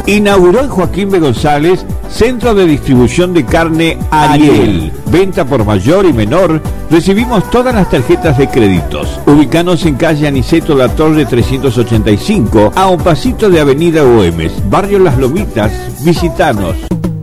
Inauguró en Joaquín B. González Centro de Distribución de Carne Ariel. Venta por mayor y menor. Recibimos todas las tarjetas de créditos. Ubicanos en calle Aniceto La Torre 385, a un pasito de Avenida Güemes, Barrio Las Lomitas. Visitanos.